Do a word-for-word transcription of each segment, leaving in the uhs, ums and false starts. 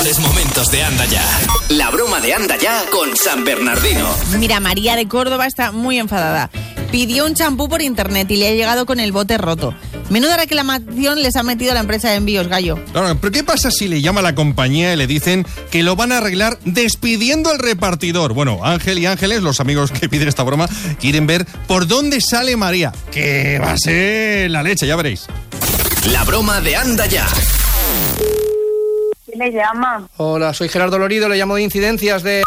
Momentos de Anda Ya. La broma de Anda Ya con San Bernardino. Mira, María de Córdoba está muy enfadada. Pidió un champú por internet y le ha llegado con el bote roto. Menuda reclamación les ha metido la empresa de envíos, Gallo. Claro, pero ¿qué pasa si le llama a la compañía y le dicen que lo van a arreglar despidiendo al repartidor? Bueno, Ángel y Ángeles, los amigos que piden esta broma, quieren ver por dónde sale María. Que va a ser la leche, ya veréis. La broma de Anda Ya. ¿Quién le llama? Hola, soy Gerardo Lorido, le llamo de Incidencias de...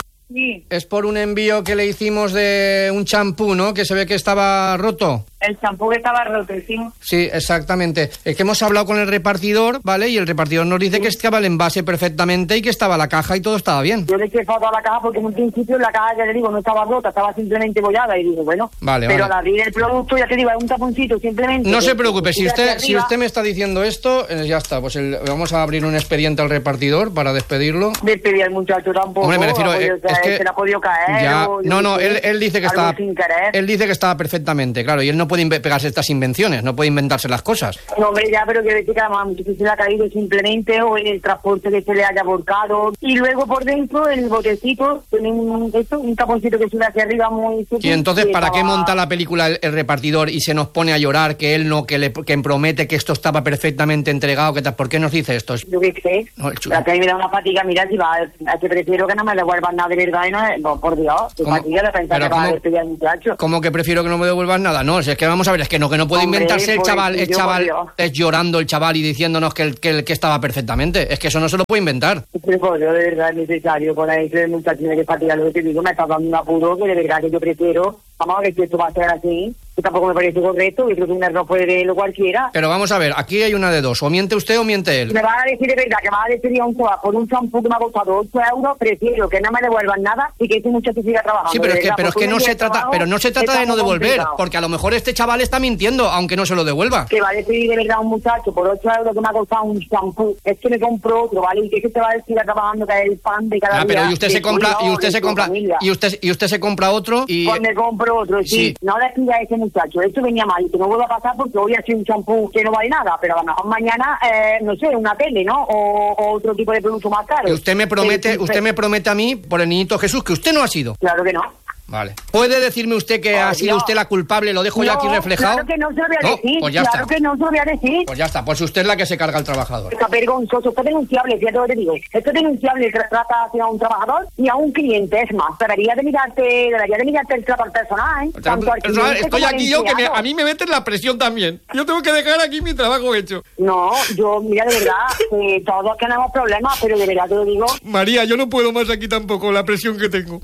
Sí. Es por un envío que le hicimos de un champú, ¿no? Que se ve que estaba roto. El champú que estaba roto, sí. Sí, exactamente. Es que hemos hablado con el repartidor, ¿vale? Y el repartidor nos dice sí. que estaba el envase perfectamente y que estaba la caja y todo estaba bien. Yo le eché foto a la caja porque en un principio la caja, ya le digo, no estaba rota, estaba simplemente bollada. Y digo, bueno, vale, pero vale. al abrir el producto, ya te digo, es un taponcito simplemente. No que, se preocupe, si usted, arriba, si usted me está diciendo esto, eh, ya está. Pues el, vamos a abrir un expediente al repartidor para despedirlo. Despedir al muchacho tampoco. Hombre, me refiero, a eh, es que... se le ha podido caer. Ya, o, no, no, él, él dice que estaba... Él dice que estaba perfectamente, claro, y él no puede inve- pegarse estas invenciones, no puede inventarse las cosas. No, hombre, ya, pero quiero decir que además mucho se le ha caído simplemente o en el transporte que se le haya volcado. Y luego por dentro, el botecito, tiene un, esto, un taponcito que sube hacia arriba muy... Y entonces, ¿para qué monta la película el, el repartidor y se nos pone a llorar que él no, que le que promete que esto estaba perfectamente entregado? Que tal? ¿Por qué nos dice esto? Yo qué sé. No, la que a mí me da una fatiga, mira, si va, a que prefiero que no me devuelvan nada de verdad y no, no por Dios, que fatiga de pensar que va a despedir al muchacho. ¿Cómo que prefiero que no me devuelvan nada? No, si es que vamos a ver, es que no, que no puede Hombre, inventarse el chaval, el chaval es llorando el chaval y diciéndonos que el, que el que estaba perfectamente. Es que eso no se lo puede inventar. Pero por Dios, de verdad es necesario con ese muchacho que fatiga, lo que te digo, me está dando un apuro que de verdad que yo prefiero, vamos a ver si esto va a ser así. Que tampoco me parece correcto, yo creo que un error puede verlo cualquiera. Pero vamos a ver, aquí hay una de dos, o miente usted o miente él. Me va a decir de verdad que me va a decir un chaval por un champú que me ha costado ocho euros, prefiero que no me devuelvan nada y que ese muchacho siga trabajando. Sí, pero es que, pero es que no se trata, trabajo, pero no se trata de no devolver, complicado. Porque a lo mejor este chaval está mintiendo, aunque no se lo devuelva. Que va a decir de verdad un muchacho por ocho euros que me ha costado un champú, es que me compró otro, ¿vale? Y que se va a decir trabajando que es el pan de cada ah, día. Pero y usted se compra, y usted se compra, y usted, y usted se compra otro y... Pues me compro otro, sí. sí. No le pida a ese muchacho, esto venía mal y que no vuelva a pasar porque hoy ha sido un champú que no vale nada, pero a lo mejor mañana, eh, no sé, una tele, ¿no? O, o otro tipo de producto más caro. Y usted me promete, pero, usted me promete a mí, por el niñito Jesús, que usted no ha sido. Claro que no. Vale. ¿Puede decirme usted que oh, ha sido Dios. usted la culpable? Lo dejo no, ya aquí reflejado. Claro que no se lo voy a decir. No, pues ya claro está. que no se lo voy a decir. Pues ya está. Pues usted es la que se carga al trabajador. Está vergonzoso. Esto es denunciable, fíjate lo que te digo. Esto es denunciable que trata hacia un trabajador y a un cliente. Es más, debería de mirarte, debería de mirarte el trato al personal, ¿eh? El trato al personal. Estoy aquí yo que me, a mí me meten la presión también. Yo tengo que dejar aquí mi trabajo hecho. No, yo, mira, de verdad, eh, todos tenemos problemas, pero de verdad te lo digo. María, yo no puedo más aquí tampoco, la presión que tengo.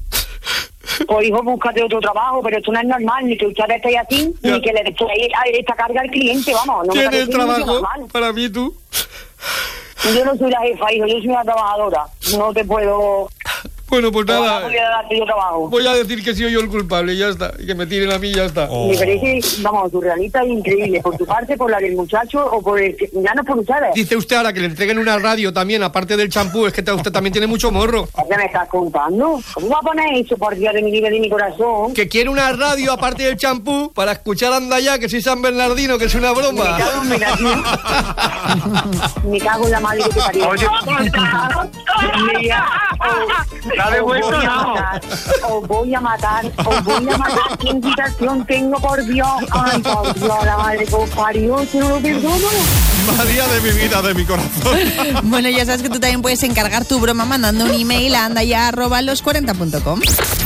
Pues hijo, búscate otro trabajo, pero esto no es normal, ni que usted esté así, ya. Ni que le deje esta carga al cliente, vamos. No ¿Tienes trabajo para mí tú? Yo no soy la jefa, hijo, yo soy una trabajadora. No te puedo... Bueno, pues nada, voy a, darte yo trabajo. voy a decir que soy yo el culpable y ya está, y que me tiren a mí y ya está. Oh. Me parece, vamos, surrealista e increíble, por tu parte, por la del muchacho o por el que, ya no por ustedes. Dice usted ahora que le entreguen una radio también, aparte del champú, es que usted también tiene mucho morro. ¿Qué me estás contando? ¿Cómo va a poner eso, por Dios de mi vida y de mi corazón? Que quiere una radio aparte del champú para escuchar Anda Ya, que soy San Bernardino, que es una broma. Me cago en mi nación. Me cago en la madre que te parió. Oye, mira, la de vuelta, no. Os voy a matar, os voy a matar. ¿Qué invitación tengo, por Dios? Ay, por Dios, la madre que os parió, ¿se no lo perdono? María de mi vida, de mi corazón. Bueno, ya sabes que tú también puedes encargar tu broma mandando un email a andaya arroba los cuarenta punto com.